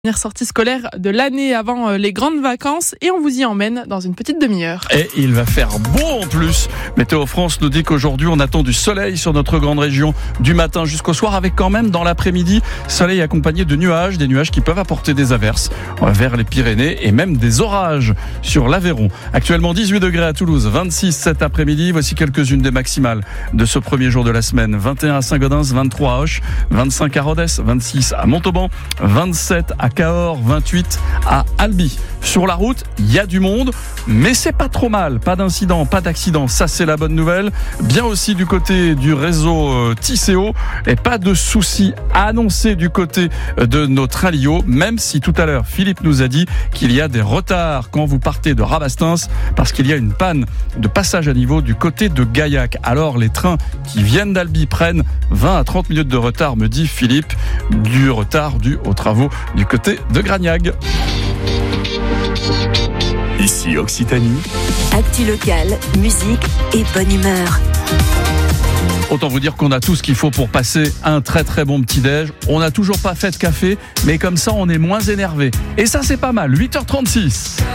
Première sortie scolaire de l'année avant les grandes vacances et on vous y emmène dans une petite demi-heure. Et il va faire beau en plus. Météo France nous dit qu'aujourd'hui on attend du soleil sur notre grande région du matin jusqu'au soir, avec quand même dans l'après-midi soleil accompagné de nuages, des nuages qui peuvent apporter des averses vers les Pyrénées et même des orages sur l'Aveyron. Actuellement 18 degrés à Toulouse, 26 cet après-midi. Voici quelques-unes des maximales de ce premier jour de la semaine. 21 à Saint-Gaudens, 23 à Auch, 25 à Rodez, 26 à Montauban, 27 à Cahors, 28 à Albi. Sur la route, il y a du monde, mais c'est pas trop mal. Pas d'incident, pas d'accident. Ça, c'est la bonne nouvelle. Bien aussi du côté du réseau Tisséo et pas de soucis annoncés du côté de nos trains Lio, même si tout à l'heure, Philippe nous a dit qu'il y a des retards quand vous partez de Rabastens parce qu'il y a une panne de passage à niveau du côté de Gaillac. Alors, les trains qui viennent d'Albi prennent 20 à 30 minutes de retard, me dit Philippe. Du retard dû aux travaux du côté de Gragnag. Ici Occitanie. Actu locale, musique et bonne humeur. Autant vous dire qu'on a tout ce qu'il faut pour passer un très très bon petit-déj. On n'a toujours pas fait de café, mais comme ça on est moins énervé. Et ça c'est pas mal, 8h36.